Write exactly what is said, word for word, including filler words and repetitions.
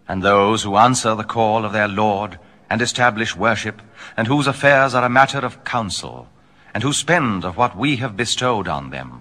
and those who answer the call of their Lord and establish worship, and whose affairs are a matter of counsel, and who spend of what we have bestowed on them.